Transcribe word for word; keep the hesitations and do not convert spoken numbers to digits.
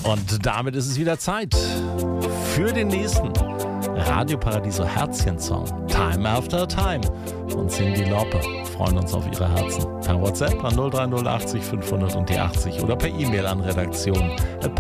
Und damit ist es wieder Zeit für den nächsten Radio Paradiso Herzchen-Song. Time After Time von Cyndi Lauper. Freuen uns auf Ihre Herzen. Per WhatsApp an null drei null achtzig fünfhundert und die achtzig oder per E-Mail an Redaktion